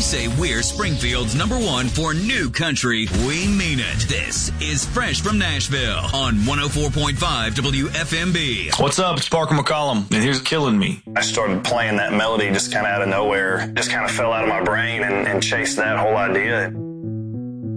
say we're Springfield's #1 for new country, we mean it. This is Fresh from Nashville on 104.5 WFMB. What's up? It's Parker McCollum, and here's Killing Me. I started playing that melody just kind of out of nowhere, just kind of fell out of my brain and chased that whole idea.